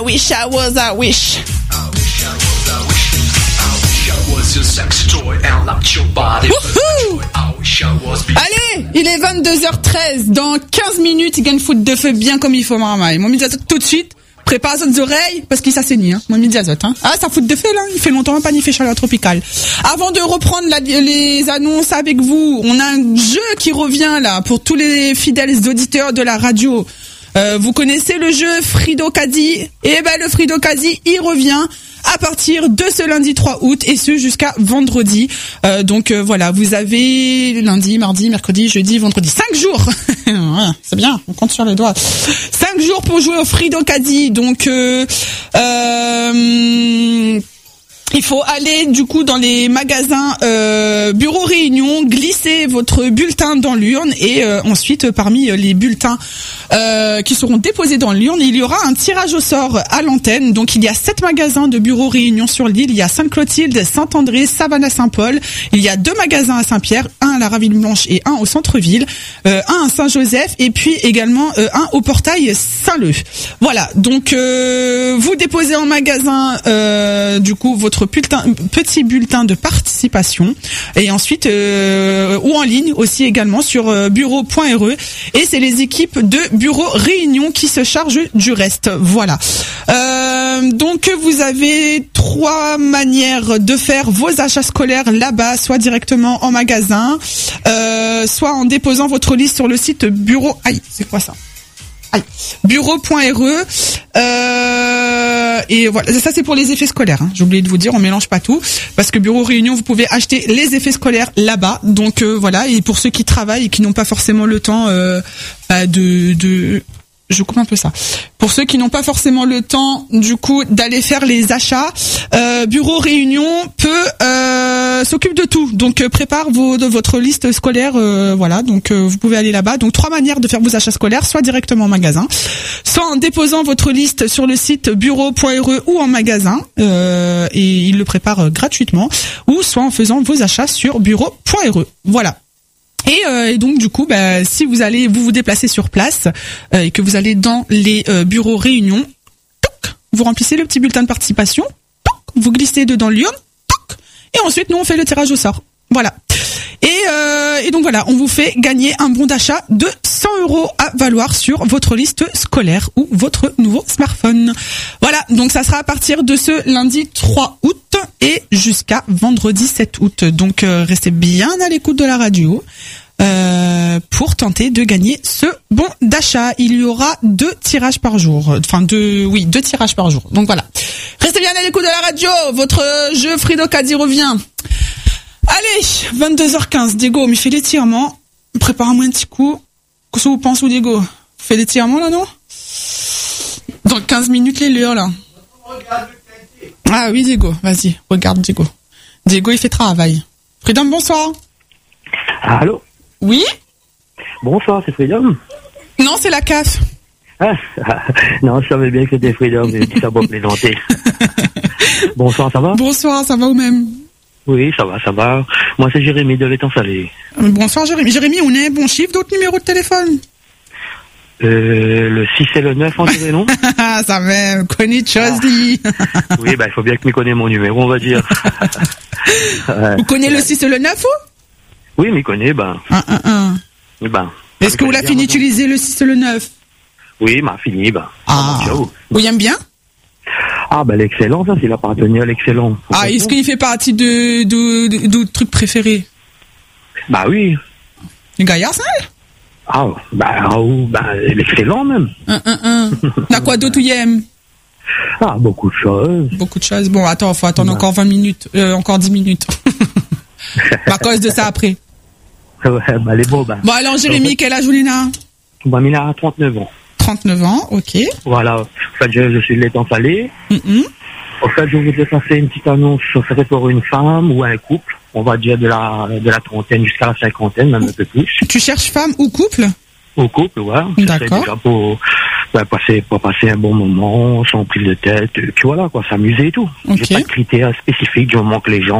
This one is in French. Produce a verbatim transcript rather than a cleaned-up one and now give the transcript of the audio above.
Wish I was a wish. Wouhou! Allez, il est vingt-deux heures treize. Dans quinze minutes, il gagne foot de feu bien comme il faut, maman. Mon midi tout de suite. Prépare les oreilles parce qu'il s'assainit, hein. Mon midi azote, hein. Ah, ça fout de feu, là. Il fait longtemps, pas ni fait chaleur tropicale. Avant de reprendre la, les annonces avec vous, on a un jeu qui revient, là, pour tous les fidèles auditeurs de la radio. Euh, vous connaissez le jeu Frido-Quasi? Eh ben, le Frido-Quasi, il revient à partir de ce lundi trois août et ce jusqu'à vendredi. Euh, donc euh, voilà, vous avez lundi, mardi, mercredi, jeudi, vendredi, cinq jours. C'est bien, on compte sur les doigts. Cinq jours pour jouer au Frido-Quasi. Donc euh, euh, il faut aller du coup dans les magasins euh, Bureau Réunion, glisser votre bulletin dans l'urne et euh, ensuite parmi les bulletins euh, qui seront déposés dans l'urne, il y aura un tirage au sort à l'antenne. Donc il y a sept magasins de Bureau Réunion sur l'île. Il y a Sainte-Clotilde, Saint-André, Savannah-Saint-Paul. Il y a deux magasins à Saint-Pierre, un à la Raville-Blanche et un au centre-ville, euh, un à Saint-Joseph et puis également euh, un au portail Saint-Leu. Voilà, donc euh, vous déposez en magasin euh, du coup votre Bulletin, petit bulletin de participation et ensuite euh, ou en ligne aussi également sur euh, bureau point r e et c'est les équipes de Bureau Réunion qui se chargent du reste. Voilà. Euh, donc vous avez trois manières de faire vos achats scolaires là-bas, soit directement en magasin, euh, soit en déposant votre liste sur le site bureau. Aïe, c'est quoi ça? bureau point r e euh, et voilà, ça c'est pour les effets scolaires, hein. J'ai oublié de vous dire, on mélange pas tout parce que Bureau Réunion, vous pouvez acheter les effets scolaires là-bas. Donc euh, voilà, et pour ceux qui travaillent et qui n'ont pas forcément le temps euh, bah, de de je coupe un peu ça. Pour ceux qui n'ont pas forcément le temps, du coup, d'aller faire les achats, euh, Bureau Réunion peut euh, s'occupe de tout. Donc, euh, prépare vos, de votre liste scolaire. Euh, voilà, donc euh, vous pouvez aller là-bas. Donc, trois manières de faire vos achats scolaires, soit directement en magasin, soit en déposant votre liste sur le site bureau point r e ou en magasin, euh, et il le prépare euh, gratuitement, ou soit en faisant vos achats sur bureau point r e. Voilà. Et, euh, et donc du coup, bah, si vous allez vous vous déplacer sur place euh, et que vous allez dans les euh, bureaux réunion, toc, vous remplissez le petit bulletin de participation, toc, vous glissez dedans l'urne, toc, et ensuite nous on fait le tirage au sort. Voilà. Et, euh, et donc voilà, on vous fait gagner un bon d'achat de cent euros à valoir sur votre liste scolaire ou votre nouveau smartphone. Voilà, donc ça sera à partir de ce lundi trois août et jusqu'à vendredi sept août. Donc euh, restez bien à l'écoute de la radio euh, pour tenter de gagner ce bon d'achat. Il y aura deux tirages par jour. Enfin deux, oui, deux tirages par jour. Donc voilà, restez bien à l'écoute de la radio. Votre jeu Frido-Quasi revient. Allez, vingt-deux heures quinze, Diego, me fait l'étirement. Prépare-moi un petit coup. Qu'est-ce que vous pensez, Diego? Fais l'étirement, là, non? Dans quinze minutes, les l'heure, là. Ah oui, Diego, vas-y, regarde, Diego. Diego, il fait travail. Freedom, bonsoir. Allô? Oui? Bonsoir, c'est Freedom? Non, c'est la C A F. Ah, non, je savais bien que c'était Freedom, j'ai dit ça pour plaisanter. Bonsoir, ça va? Bonsoir, ça va ou même? Oui, ça va, ça va. Moi, c'est Jérémy de l'étang salé. Bonsoir, Jérémy. Jérémy, on est un bon chiffre d'autres numéros de téléphone? Euh, le six et le neuf, on dirait, non? Ça va, connais de choses, dit. Oui, bah, il faut bien que tu connais mon numéro, on va dire. Ouais. Vous connaissez le six et le neuf, ou? Oui, mais connais, ben. Un, un, un. Ben. Est-ce que vous l'avez fini d'utiliser le six et le neuf? Oui, m'a fini, ben. Ah. Vous aimez bien? Ah, ben, l'excellent, ça, c'est l'appartenir à l'excellent. Ah, est-ce qu'il fait partie de, de, de, de trucs préférés? Bah oui. Les gaillards, ça? Ah, bah, oh, bah, l'excellent, même. Un, un, un. N'a quoi d'autre où il aime? Ah, beaucoup de choses. Beaucoup de choses. Bon, attends, faut attendre bah. encore vingt minutes, euh, encore dix minutes. À cause de ça après. Ouais, bah, les beaux, bah. Bon, alors, Jérémy, fait... quel âge vous l'avez? Bah, il a trente-neuf ans. trente-neuf ans, ok. Voilà. En fait, je, je suis de l'étang salé. Mm-hmm. En fait, je voudrais passer une petite annonce. Ça serait pour une femme ou un couple. On va dire de la, de la trentaine jusqu'à la cinquantaine, même un peu plus. Tu cherches femme ou couple? Au couple, ouais. D'accord. Déjà pour, ouais, passer, pour passer un bon moment, sans prise de tête. Et puis voilà, quoi, s'amuser et tout. Okay. J'ai pas de critères spécifiques du moment que les gens